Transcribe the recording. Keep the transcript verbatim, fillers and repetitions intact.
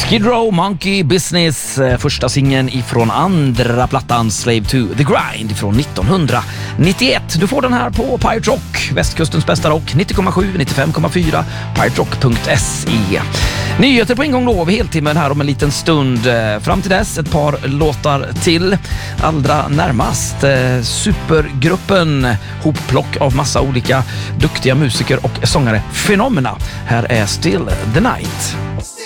Skid Row, Monkey Business, första singeln ifrån andra plattan Slave to the Grind från nittonhundranittioett. Du får den här på Pirate Rock, västkustens bästa rock, nittio komma sju, nittiofem komma fyra, pirate rock punkt se. Nyheter på ingång då, heltimmen här om en liten stund. Fram till dess ett par låtar till. Allra närmast supergruppen, hopplock av massa olika duktiga musiker och sångare, Phenomena. Här är Still the Night.